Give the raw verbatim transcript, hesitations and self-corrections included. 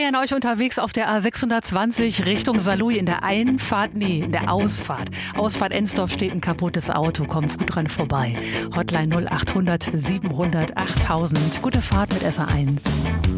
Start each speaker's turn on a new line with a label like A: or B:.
A: an euch unterwegs auf der A sechshundertzwanzig Richtung Saarlouis in der Einfahrt, nee, in der Ausfahrt. Ausfahrt Ensdorf steht ein kaputtes Auto, kommt gut dran vorbei. Hotline null achthundert siebenhundert achttausend. Gute Fahrt mit S R eins.